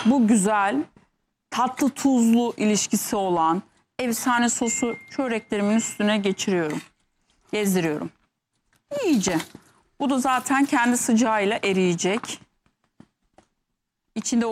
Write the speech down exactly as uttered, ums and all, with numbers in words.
bu güzel tatlı tuzlu ilişkisi olan efsane sosu çöreklerimin üstüne geçiriyorum. Gezdiriyorum. İyice. Bu da zaten kendi sıcağıyla eriyecek. İçinde